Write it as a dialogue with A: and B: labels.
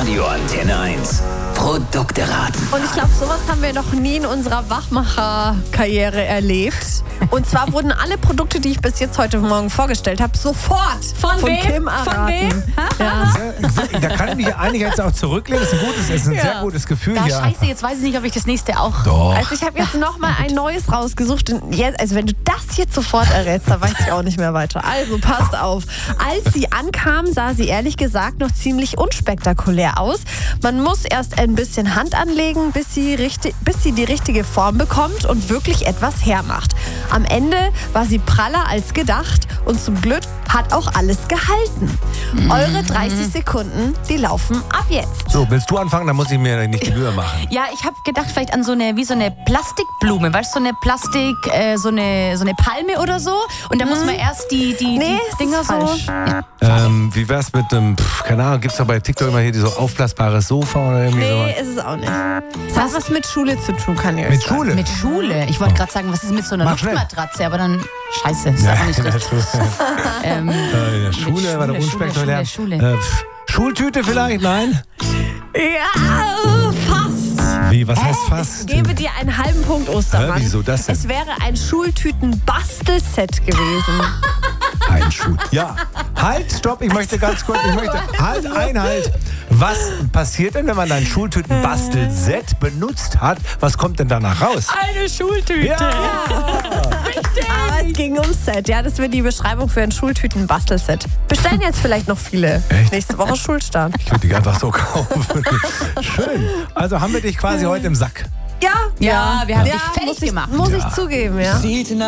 A: Radio Antenne 1. Produkte raten.
B: Und ich glaube, sowas haben wir noch nie in unserer Wachmacher-Karriere erlebt. Und zwar wurden alle Produkte, die ich bis jetzt heute Morgen vorgestellt habe, sofort von Kim erraten.
C: Von wem?
B: Ja.
D: Da kann ich mich eigentlich jetzt auch zurücklehnen. Das ist ein sehr gutes Gefühl
C: Ja,
D: hier.
C: scheiße, jetzt weiß ich nicht, ob ich das nächste auch...
D: Doch.
B: Also ich habe jetzt nochmal ein neues rausgesucht. Und jetzt, also wenn du das jetzt sofort errätst, dann weiß ich auch nicht mehr weiter. Also passt auf. Als sie ankam, sah sie ehrlich gesagt noch ziemlich unspektakulär aus. Man muss erst ein bisschen Hand anlegen, bis sie die richtige Form bekommt und wirklich etwas hermacht. Am Ende war sie praller als gedacht und zum Glück hat auch alles gehalten. Eure 30 Sekunden, die laufen ab jetzt.
D: So, willst du anfangen? Dann muss ich mir nicht die Mühe machen.
C: Ja, ich habe gedacht, vielleicht an so eine Plastikblume, weißt du, so eine Plastik, so eine Palme oder so. Und da muss man erst die Dinger so...
B: falsch.
C: Ja.
D: Wie wär's mit dem, keine Ahnung, gibt's da bei TikTok immer hier so aufblasbares Sofa oder irgendwie
B: Nee,
D: sowas?
B: ist es auch nicht. Es hat was mit Schule zu tun, kann ich euch
D: Mit
B: sagen.
D: Schule?
C: Mit Schule. Ich wollte gerade sagen, was ist mit so einer
D: Mach schnell.
C: Luftmatratze, aber dann scheiße, ist auch nicht
D: in der
C: richtig.
D: Schule. In der Schule war der unspektakulär.
C: Schule.
D: Schultüte vielleicht? Nein?
B: Ja, fast.
D: Wie, was heißt fast?
B: Ich gebe dir einen halben Punkt, Ostermann.
D: Hä, wieso das denn?
B: Es wäre ein Schultüten-Bastelset gewesen.
D: Ein Schuh. Ja. Halt, stopp, ich möchte ganz kurz, Halt. Was passiert denn, wenn man ein Schultüten-Bastelset benutzt hat? Was kommt denn danach raus?
C: Eine Schultüte.
D: Ja.
B: Aber es ging ums Set. Ja, das wird die Beschreibung für ein Schultüten-Bastelset. Bestellen jetzt vielleicht noch viele.
D: Echt?
B: Nächste Woche Schulstart.
D: Ich würde die einfach so kaufen. Schön. Also haben wir dich quasi heute im Sack.
B: Ja,
C: Ja, wir haben dich fertig
B: muss ich,
C: gemacht.
B: Muss ich zugeben, ja.